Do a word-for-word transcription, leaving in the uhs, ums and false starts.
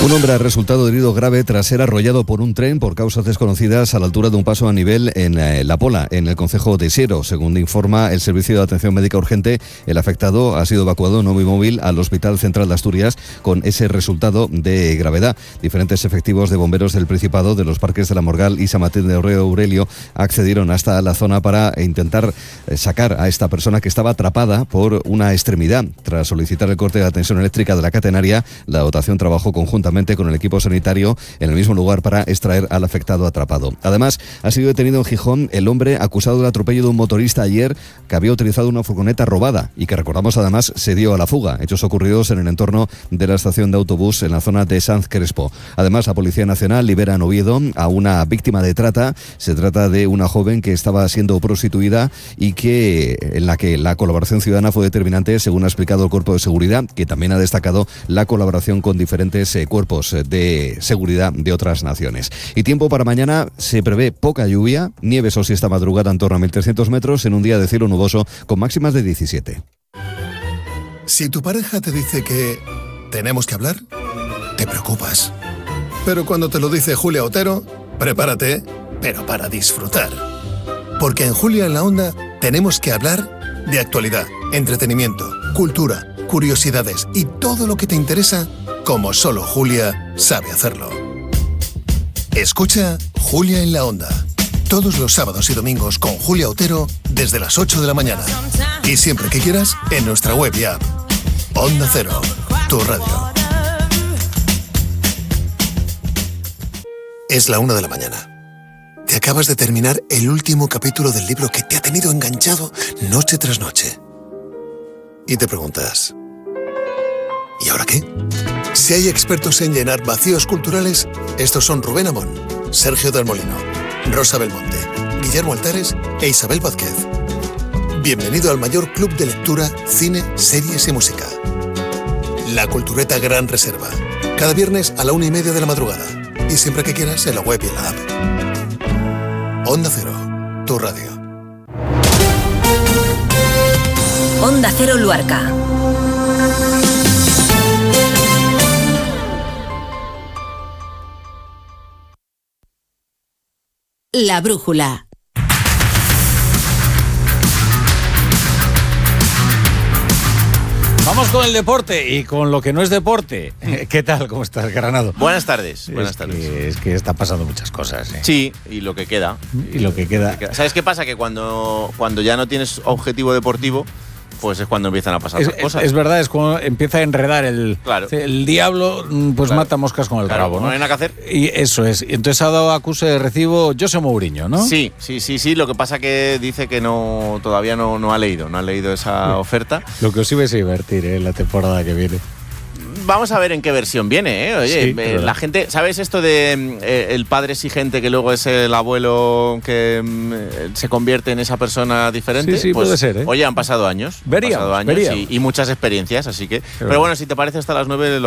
Un hombre ha resultado herido grave tras ser arrollado por un tren por causas desconocidas a la altura de un paso a nivel en eh, La Pola, en el concejo de Siero. Según informa el Servicio de Atención Médica Urgente, el afectado ha sido evacuado en móvil al Hospital Central de Asturias con ese resultado de gravedad. Diferentes efectivos de bomberos del Principado, de los parques de La Morgal y San Martín de Río Aurelio accedieron hasta la zona para intentar eh, sacar a esta persona que estaba atrapada por una extremidad. Tras solicitar el corte de la tensión eléctrica de la catenaria, la dotación trabajó conjuntamente con el equipo sanitario en el mismo lugar para extraer al afectado atrapado. Además, ha sido detenido en Gijón el hombre acusado del atropello de un motorista ayer que había utilizado una furgoneta robada y que, recordamos, además se dio a la fuga. Hechos ocurridos en el entorno de la estación de autobús en la zona de Sanz Crespo. Además, la Policía Nacional libera en Oviedo a una víctima de trata. Se trata de una joven que estaba siendo prostituida y que en la que la colaboración ciudadana fue determinante, según ha explicado el Cuerpo de Seguridad, que también ha destacado la colaboración con diferentes eh, cuerpos de seguridad de otras naciones. Y tiempo para mañana: se prevé poca lluvia, nieve o si esta madrugada en torno a mil trescientos metros, en un día de cielo nuboso con máximas de diecisiete. Si tu pareja te dice que tenemos que hablar, te preocupas. Pero cuando te lo dice Julia Otero, prepárate, pero para disfrutar. Porque en Julia en la Onda tenemos que hablar de actualidad, entretenimiento, cultura, curiosidades y todo lo que te interesa, como solo Julia sabe hacerlo. Escucha Julia en la Onda, todos los sábados y domingos con Julia Otero desde las ocho de la mañana. Y siempre que quieras, en nuestra web y app. Onda Cero, tu radio. Es la una de la mañana. Te acabas de terminar el último capítulo del libro que te ha tenido enganchado noche tras noche. Y te preguntas, ¿y ahora qué? Si hay expertos en llenar vacíos culturales, estos son Rubén Amón, Sergio del Molino, Rosa Belmonte, Guillermo Altares e Isabel Vázquez. Bienvenido al mayor club de lectura, cine, series y música. La Cultureta Gran Reserva. Cada viernes a la una y media de la madrugada. Y siempre que quieras en la web y en la app. Onda Cero, tu radio. Onda Cero Luarca. La brújula. Vamos con el deporte y con lo que no es deporte. ¿Qué tal? ¿Cómo estás, Granado? Buenas tardes. Buenas es tardes. Que, es que están pasando muchas cosas. ¿eh? Sí, y lo que queda. Y lo que queda. ¿Sabes qué pasa? Que cuando, cuando ya no tienes objetivo deportivo, pues es cuando empiezan a pasar es, las cosas. Es verdad, es cuando empieza a enredar el, claro. el diablo, pues claro. Mata moscas con el claro, rabo, ¿no? No hay nada que hacer. Y eso es. Y entonces ha dado acuse de recibo José Mourinho, ¿no? Sí, sí, sí, sí. Lo que pasa que dice que no todavía no, no ha leído, no ha leído esa sí. oferta. Lo que os iba a divertir, ¿eh? La temporada que viene. Vamos a ver en qué versión viene, ¿eh? Oye, sí, eh, la gente, ¿sabes esto de eh, el padre exigente que luego es el abuelo que eh, se convierte en esa persona diferente? Sí, sí, pues, puede ser, ¿eh? Oye, han pasado años. Veríamos, han pasado años veríamos. Y, y muchas experiencias, así que. Pero, pero bueno, si te parece, hasta las nueve